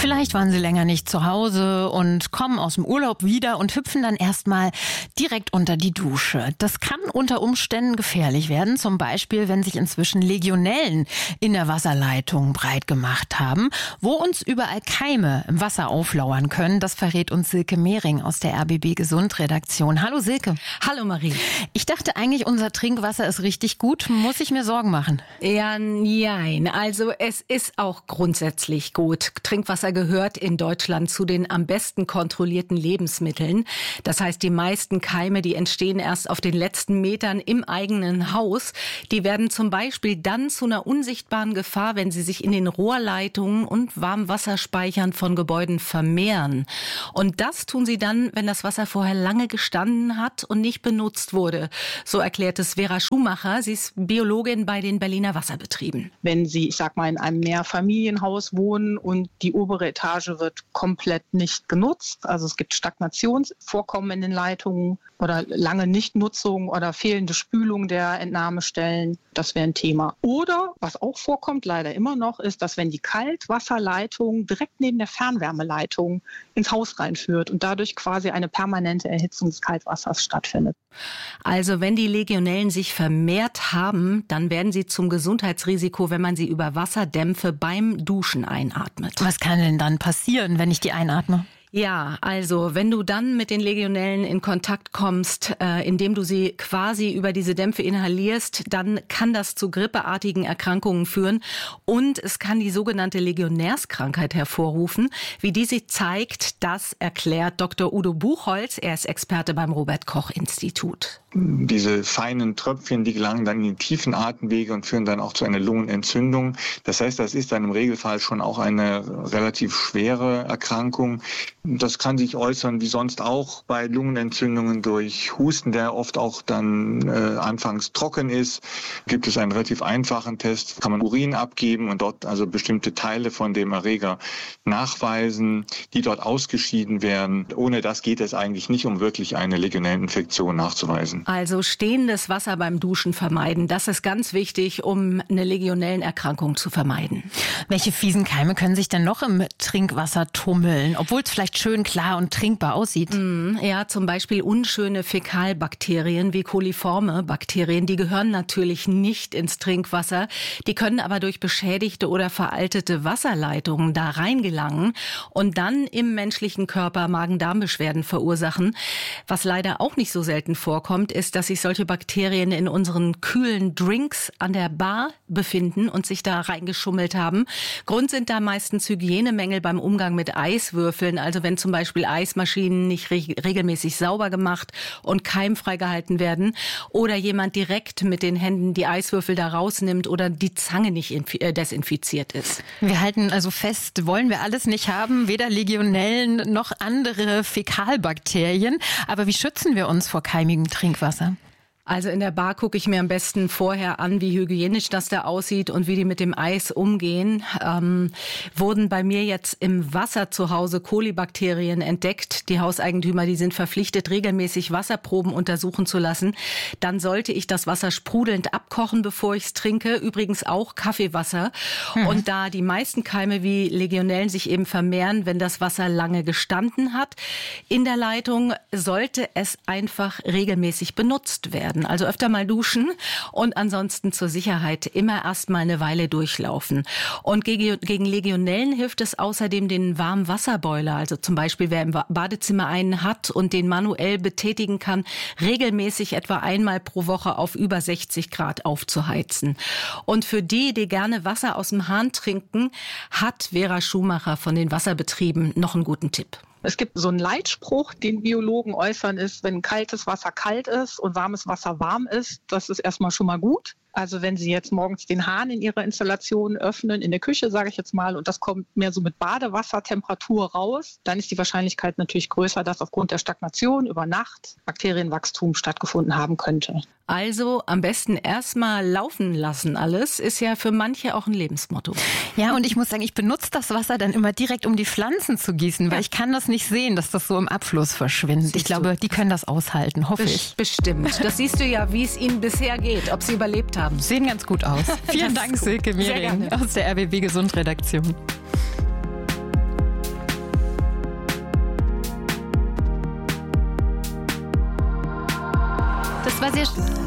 Vielleicht waren Sie länger nicht zu Hause und kommen aus dem Urlaub wieder und hüpfen dann erstmal direkt unter die Dusche. Das kann unter Umständen gefährlich werden, zum Beispiel, wenn sich inzwischen Legionellen in der Wasserleitung breit gemacht haben, wo uns überall Keime im Wasser auflauern können. Das verrät uns Silke Mehring aus der RBB Gesund Redaktion. Hallo Silke. Hallo Marie. Ich dachte eigentlich, unser Trinkwasser ist richtig gut. Muss ich mir Sorgen machen? Ja, nein. Also es ist auch grundsätzlich gut. Trinkwasser gehört in Deutschland zu den am besten kontrollierten Lebensmitteln. Das heißt, die meisten Keime, die entstehen erst auf den letzten Metern im eigenen Haus. Die werden zum Beispiel dann zu einer unsichtbaren Gefahr, wenn sie sich in den Rohrleitungen und Warmwasserspeichern von Gebäuden vermehren. Und das tun sie dann, wenn das Wasser vorher lange gestanden hat und nicht benutzt wurde. So erklärt es Vera Schumacher. Sie ist Biologin bei den Berliner Wasserbetrieben. Wenn Sie, ich sag mal, in einem Mehrfamilienhaus wohnen und die obere Etage wird komplett nicht genutzt, also es gibt Stagnationsvorkommen in den Leitungen oder lange Nichtnutzung oder fehlende Spülung der Entnahmestellen, das wäre ein Thema. Oder, was auch vorkommt, leider immer noch, ist, dass wenn die Kaltwasserleitung direkt neben der Fernwärmeleitung ins Haus reinführt und dadurch quasi eine permanente Erhitzung des Kaltwassers stattfindet. Also wenn die Legionellen sich vermehrt haben, dann werden sie zum Gesundheitsrisiko, wenn man sie über Wasserdämpfe beim Duschen einatmet. Was kann denn dann passieren, wenn ich die einatme? Ja, also wenn du dann mit den Legionellen in Kontakt kommst, indem du sie quasi über diese Dämpfe inhalierst, dann kann das zu grippeartigen Erkrankungen führen und es kann die sogenannte Legionärskrankheit hervorrufen. Wie die sich zeigt, das erklärt Dr. Udo Buchholz. Er ist Experte beim Robert-Koch-Institut. Diese feinen Tröpfchen, die gelangen dann in die tiefen Atemwege und führen dann auch zu einer Lungenentzündung. Das heißt, das ist dann im Regelfall schon auch eine relativ schwere Erkrankung. Das kann sich äußern, wie sonst auch bei Lungenentzündungen durch Husten, der oft auch dann anfangs trocken ist. Gibt es einen relativ einfachen Test, kann man Urin abgeben und dort also bestimmte Teile von dem Erreger nachweisen, die dort ausgeschieden werden. Ohne das geht es eigentlich nicht, um wirklich eine Legionelleninfektion nachzuweisen. Also stehendes Wasser beim Duschen vermeiden, das ist ganz wichtig, um eine Legionellenerkrankung zu vermeiden. Welche fiesen Keime können sich denn noch im Trinkwasser tummeln, obwohl es vielleicht schön klar und trinkbar aussieht? Ja, zum Beispiel unschöne Fäkalbakterien wie coliforme Bakterien, die gehören natürlich nicht ins Trinkwasser. Die können aber durch beschädigte oder veraltete Wasserleitungen da reingelangen und dann im menschlichen Körper Magen-Darm-Beschwerden verursachen. Was leider auch nicht so selten vorkommt, ist, dass sich solche Bakterien in unseren kühlen Drinks an der Bar befinden und sich da reingeschummelt haben. Grund sind da meistens Hygienemängel beim Umgang mit Eiswürfeln. Also wenn zum Beispiel Eismaschinen nicht regelmäßig sauber gemacht und keimfrei gehalten werden oder jemand direkt mit den Händen die Eiswürfel da rausnimmt oder die Zange nicht desinfiziert ist. Wir halten also fest, wollen wir alles nicht haben, weder Legionellen noch andere Fäkalbakterien. Aber wie schützen wir uns vor keimigem Trinkwasser? Also in der Bar gucke ich mir am besten vorher an, wie hygienisch das da aussieht und wie die mit dem Eis umgehen. Wurden bei mir jetzt im Wasser zu Hause Kolibakterien entdeckt. Die Hauseigentümer, die sind verpflichtet, regelmäßig Wasserproben untersuchen zu lassen. Dann sollte ich das Wasser sprudelnd abkochen, bevor ich es trinke. Übrigens auch Kaffeewasser. Und da die meisten Keime wie Legionellen sich eben vermehren, wenn das Wasser lange gestanden hat in der Leitung, sollte es einfach regelmäßig benutzt werden. Also öfter mal duschen und ansonsten zur Sicherheit immer erst mal eine Weile durchlaufen. Und gegen Legionellen hilft es außerdem den Warmwasserboiler. Also zum Beispiel, wer im Badezimmer einen hat und den manuell betätigen kann, regelmäßig etwa einmal pro Woche auf über 60 Grad aufzuheizen. Und für die gerne Wasser aus dem Hahn trinken, hat Vera Schumacher von den Wasserbetrieben noch einen guten Tipp. Es gibt so einen Leitspruch, den Biologen äußern, ist, wenn kaltes Wasser kalt ist und warmes Wasser warm ist, das ist erstmal schon mal gut. Also wenn Sie jetzt morgens den Hahn in Ihrer Installation öffnen, in der Küche sage ich jetzt mal, und das kommt mehr so mit Badewassertemperatur raus, dann ist die Wahrscheinlichkeit natürlich größer, dass aufgrund der Stagnation über Nacht Bakterienwachstum stattgefunden haben könnte. Also am besten erstmal laufen lassen alles, ist ja für manche auch ein Lebensmotto. Ja, und ich muss sagen, ich benutze das Wasser dann immer direkt, um die Pflanzen zu gießen, weil ich kann das nicht sehen, dass das so im Abfluss verschwindet. Ich glaube, die können das aushalten, hoffe ich. Bestimmt. Das siehst du ja, wie es ihnen bisher geht, ob sie überlebt haben. Sehen ganz gut aus. Vielen Dank, Silke Mehring aus der RBB Gesund Redaktion. Das war sehr